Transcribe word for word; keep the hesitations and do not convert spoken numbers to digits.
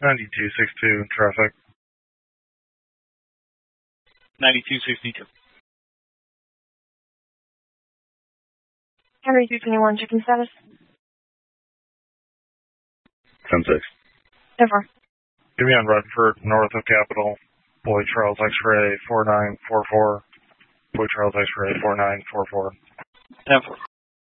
ninety-two sixty-two, traffic. ninety-two sixty-two. Henry two twenty-one, checking status. ten six. ten four. Give me on Redford, north of Capitol. Boy Charles X-ray four nine four four. Boy Charles X-ray four nine four four. ten four.